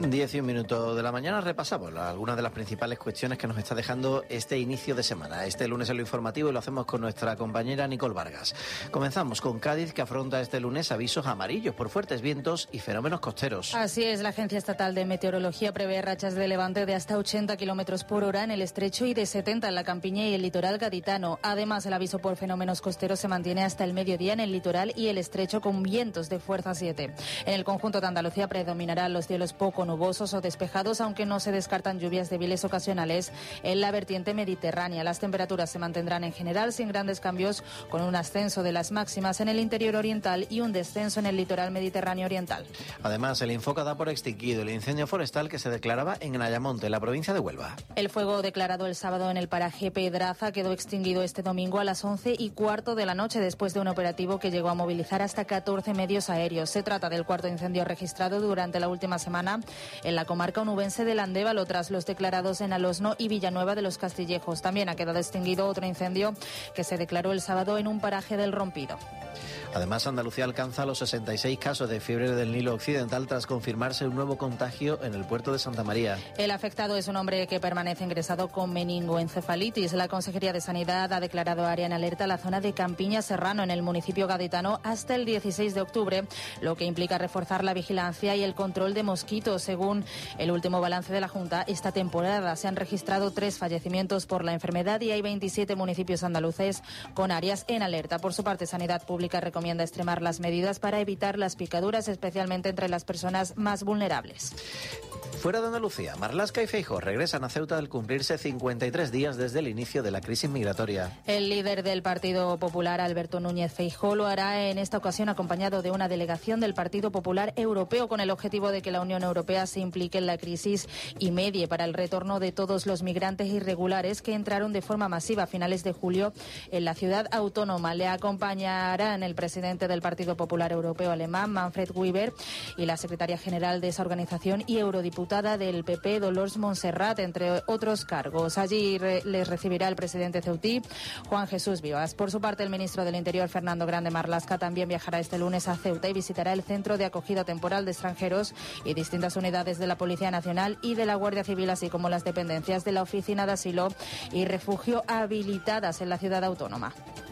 10 y un minuto de la mañana repasamos algunas de las principales cuestiones que nos está dejando este inicio de semana. Este lunes en lo informativo y lo hacemos con nuestra compañera Nicole Vargas. Comenzamos con Cádiz, que afronta este lunes avisos amarillos por fuertes vientos y fenómenos costeros. Así es, la Agencia Estatal de Meteorología prevé rachas de levante de hasta 80 kilómetros por hora en el estrecho y de 70 en la campiña y el litoral gaditano. Además, el aviso por fenómenos costeros se mantiene hasta el mediodía en el litoral y el estrecho con vientos de fuerza 7. En el conjunto de Andalucía predominarán los cielos poco nubosos o despejados, aunque no se descartan lluvias débiles ocasionales en la vertiente mediterránea. Las temperaturas se mantendrán en general sin grandes cambios, con un ascenso de las máximas en el interior oriental y un descenso en el litoral mediterráneo oriental. Además, el Infoca da por extinguido el incendio forestal que se declaraba en Ayamonte, en la provincia de Huelva. El fuego declarado el sábado en el paraje Pedraza quedó extinguido este domingo a las 11:15 de la noche después de un operativo que llegó a movilizar hasta 14 medios aéreos. Se trata del cuarto incendio registrado durante la última semana en la comarca onubense del Andévalo, tras los declarados en Alosno y Villanueva de los Castillejos. También ha quedado extinguido otro incendio que se declaró el sábado en un paraje del Rompido. Además, Andalucía alcanza los 66 casos de fiebre del Nilo Occidental tras confirmarse un nuevo contagio en el puerto de Santa María. El afectado es un hombre que permanece ingresado con meningoencefalitis. La Consejería de Sanidad ha declarado área en alerta la zona de Campiña Serrano, en el municipio gaditano, hasta el 16 de octubre, lo que implica reforzar la vigilancia y el control de mosquitos. Según el último balance de la Junta, esta temporada se han registrado 3 fallecimientos por la enfermedad y hay 27 municipios andaluces con áreas en alerta. Por su parte, Sanidad Pública recomienda extremar las medidas para evitar las picaduras, especialmente entre las personas más vulnerables. Fuera de Andalucía, Marlaska y Feijóo regresan a Ceuta al cumplirse 53 días desde el inicio de la crisis migratoria. El líder del Partido Popular, Alberto Núñez Feijóo, lo hará en esta ocasión acompañado de una delegación del Partido Popular Europeo, con el objetivo de que la Unión Europea se implique en la crisis y medie para el retorno de todos los migrantes irregulares que entraron de forma masiva a finales de julio en la ciudad autónoma. Le acompañarán el presidente del Partido Popular Europeo alemán, Manfred Weber, y la secretaria general de esa organización y eurodiputada del PP, Dolors Montserrat, entre otros cargos. Allí les recibirá el presidente ceutí, Juan Jesús Vivas. Por su parte, el ministro del Interior, Fernando Grande Marlaska, también viajará este lunes a Ceuta y visitará el Centro de Acogida Temporal de Extranjeros y distintas unidades de la Policía Nacional y de la Guardia Civil, así como las dependencias de la Oficina de Asilo y Refugio habilitadas en la ciudad autónoma.